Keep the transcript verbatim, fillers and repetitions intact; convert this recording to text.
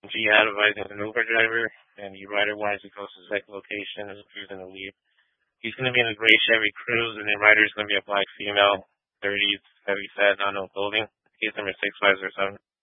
G advising an Uber driver, and the rider wanted to go to the second location as he was going to leave. He's going to be in a gray Chevy Cruze, and the rider is going to be a black female, thirties, heavy set, unknown clothing. Case number six five zero seven.